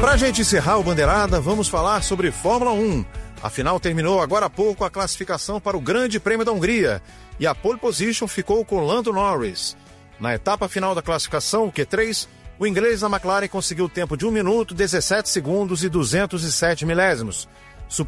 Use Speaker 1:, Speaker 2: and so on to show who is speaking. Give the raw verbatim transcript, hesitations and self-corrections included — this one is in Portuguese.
Speaker 1: Para a gente encerrar o Bandeirada, vamos falar sobre Fórmula um. Afinal, terminou agora há pouco a classificação para o Grande Prêmio da Hungria e a pole position ficou com Lando Norris. Na etapa final da classificação, o Q três, o inglês da McLaren conseguiu o tempo de um minuto, dezessete segundos e duzentos e sete milésimos.